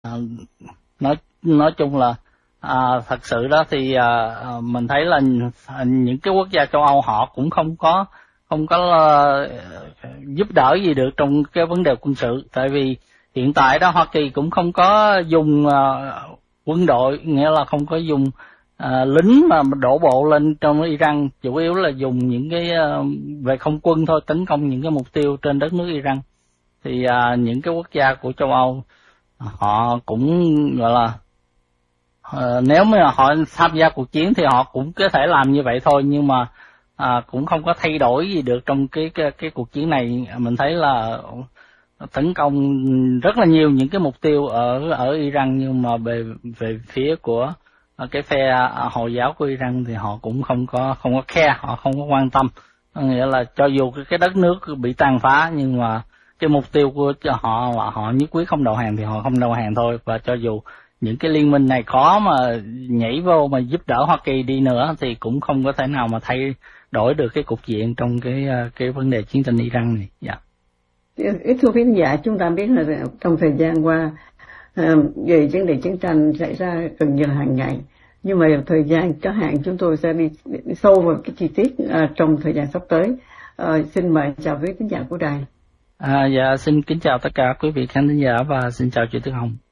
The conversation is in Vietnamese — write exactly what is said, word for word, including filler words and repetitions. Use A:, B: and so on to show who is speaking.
A: nói nói chung là à, thật sự đó thì à, mình thấy là những cái quốc gia châu Âu họ cũng không có không có uh, giúp đỡ gì được trong cái vấn đề quân sự, tại vì hiện tại đó Hoa Kỳ cũng không có dùng uh, quân đội, nghĩa là không có dùng uh, lính mà đổ bộ lên trong Iran, chủ yếu là dùng những cái uh, về không quân thôi, tấn công những cái mục tiêu trên đất nước Iran. Thì uh, những cái quốc gia của châu Âu họ cũng gọi là uh, nếu mà họ tham gia cuộc chiến thì họ cũng có thể làm như vậy thôi, nhưng mà À, cũng không có thay đổi gì được trong cái, cái cái cuộc chiến này. Mình thấy là tấn công rất là nhiều những cái mục tiêu ở ở Iran, nhưng mà về về phía của cái phe Hồi giáo của Iran thì họ cũng không có không có care, họ không có quan tâm. Nghĩa là cho dù cái đất nước bị tàn phá nhưng mà cái mục tiêu của họ là họ nhất quyết không đầu hàng thì họ không đầu hàng thôi. Và cho dù những cái liên minh này có mà nhảy vô mà giúp đỡ Hoa Kỳ đi nữa thì cũng không có thể nào mà thay đổi được cái cục diện trong cái cái vấn đề chiến tranh Iran này. Dạ.
B: Ít thưa quý khán giả, chúng ta biết là trong thời gian qua về vấn đề chiến tranh xảy ra gần như là hàng ngày, nhưng mà thời gian có hạn chúng tôi sẽ đi, đi sâu vào cái chi tiết uh, trong thời gian sắp tới. Uh, xin mời chào quý khán giả của đài.
A: À, dạ xin kính chào tất cả quý vị khán giả và xin chào chị Tuyết Hồng.